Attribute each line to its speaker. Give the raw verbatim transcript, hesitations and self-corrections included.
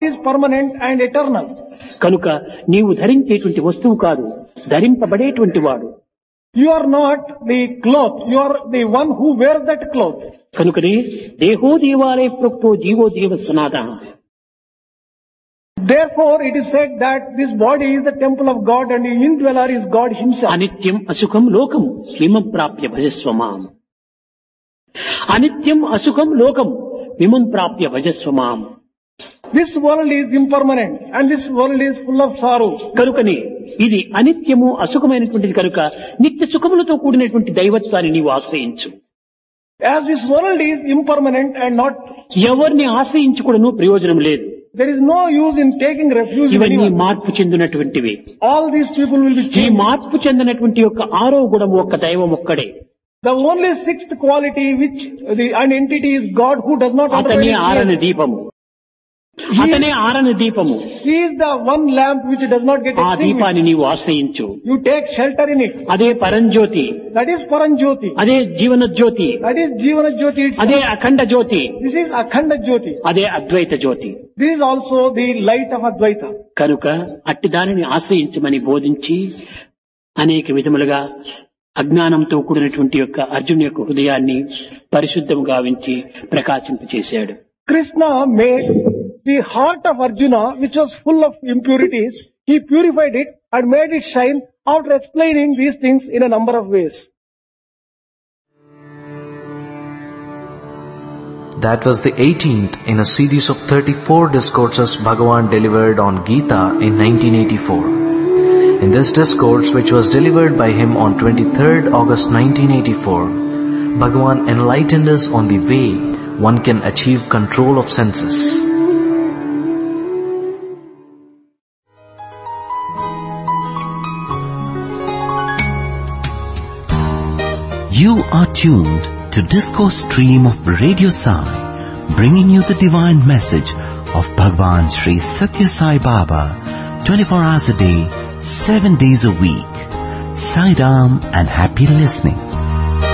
Speaker 1: is permanent and eternal.
Speaker 2: కనుక నీవు ధరించేటువంటి వస్తువు కాదు, ధరింపబడేటువంటి వాడు.
Speaker 1: You are not the cloth, you are the one who wears that cloth.
Speaker 2: కనుకనే దేహో దేవాలయ ప్రోక్తో జీవో దేవ సనాతన.
Speaker 1: Therefore it is said that this body is the temple of God and the indweller is God himself.
Speaker 2: అనిత్యం అసుఖం లోకం విమం ప్రాప్య భజస్వమాం. అనిత్యం అసుఖం లోకం విమం ప్రాప్య భజస్వమాం.
Speaker 1: This world is impermanent and this world is full of sorrow.
Speaker 2: కనుకనే ఇది అనిత్యము అసుఖమైనటువంటిది కనుక నిత్య సుఖములతో కూడినటువంటి దైవత్వాన్ని నీవు ఆశ్రయించు.
Speaker 1: As this world is impermanent and not,
Speaker 2: ఎవరిని ఆశ్రయించుకోవడం ప్రయోజనం లేదు.
Speaker 1: there is no use in taking refuge in
Speaker 2: ఇవన్నీ
Speaker 1: anyone.
Speaker 2: మార్పు చెందినటువంటివి.
Speaker 1: All these people will be
Speaker 2: ఈ
Speaker 1: changed.
Speaker 2: మార్పు చెందినటువంటి యొక్క ఆరో గుణము ఒక్క దైవం ఒక్కడే.
Speaker 1: The only sixth quality which the an entity is God who does not
Speaker 2: అతనే
Speaker 1: undergo
Speaker 2: ఆరని
Speaker 1: any change.
Speaker 2: దీపము. అతనే ఆరని దీపము.
Speaker 1: He is the one lamp which does not get
Speaker 2: ఆ
Speaker 1: extinguished.
Speaker 2: దీపాన్ని నీవు ఆశ్రయించు.
Speaker 1: You take shelter in it.
Speaker 2: అదే పరంజ్యోతి,
Speaker 1: That is Paranjyoti.
Speaker 2: అదే Jeevan Jyoti,
Speaker 1: That is Jivana Jyoti itself.
Speaker 2: అదే అఖండ జ్యోతి,
Speaker 1: This is Akhanda Jyoti.
Speaker 2: అదే అద్వైత జ్యోతి.
Speaker 1: This is also the light of Advaita.
Speaker 2: కనుక అట్టి దానిని ఆశ్రయించమని బోధించి అనేక విధములుగా అజ్ఞానంతో కూడినటువంటి యొక్క అర్జున్ యొక్క హృదయాన్ని పరిశుద్ధం గావించి ప్రకాశింపచేశాడు.
Speaker 1: Krishna made the heart of Arjuna, which was full of impurities, he purified it and made it shine after explaining these things in a number of ways.
Speaker 3: That was the eighteenth in a series of thirty-four discourses Bhagavan delivered on Gita in nineteen eighty-four. In this discourse, which was delivered by him on twenty-third August nineteen eighty-four, Bhagavan enlightened us on the way one can achieve control of senses.
Speaker 4: You are tuned to Discourse Stream of Radio Sai, bringing you the divine message of Bhagwan Sri Satya Sai Baba, twenty-four hours a day, seven days a week. Sai Ram and happy listening.